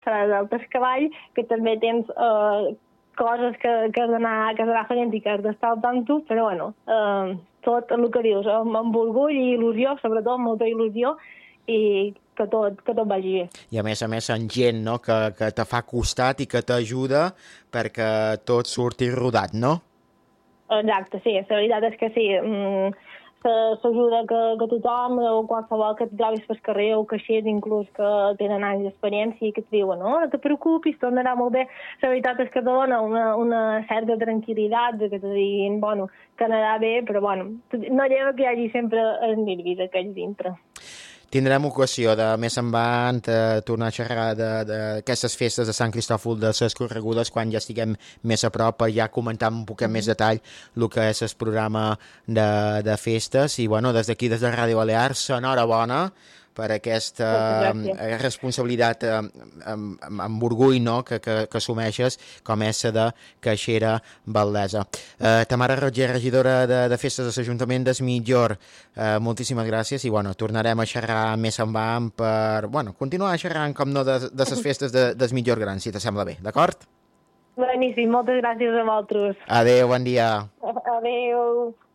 serà d'altres cavall, que també tens coses que has d'anar fent i que has d'estar al tanto, però bueno, tot el que dius, amb orgull i il·lusió, sobretot molta il·lusió, i que tot vagi bé. I a més, amb gent, no?, que te fa costat i que t'ajuda perquè tot surti rodat, no? Exacte, sí, la veritat és que sí. S'ajuda que tothom, o qualsevol que et trobis pel carrer o caixers inclús que tenen anys d'experiència i que et diuen no te preocupis, tot anirà molt bé. La veritat és que te dona una certa tranquil·litat de que te diguin, bueno, que anirà bé, però bueno, no lleva que hi hagi sempre els nervis aquells dintre. Tindrem ocasió de més endavant tornar a xerrar d'aquestes festes de Sant Cristòfol de les Corregudes quan ja estiguem més a prop, ja comentam un poc més detall el que és el programa de festes i bueno, des d'aquí, des de Ràdio Balears, enhorabona per aquesta responsabilitat amb orgull, no?, que assumeixes com és de caixera valdesa. Tamara Roger, regidora de festes de l'Ajuntament de Migjorn, moltíssimes gràcies i bueno, tornarem a xerrar més endavant per continuar xerrant com no de les festes de Migjorn Gran, si t'assembla bé, d'acord? Beníssim, moltes gràcies a vosaltres. Adéu, bon dia. Adéu.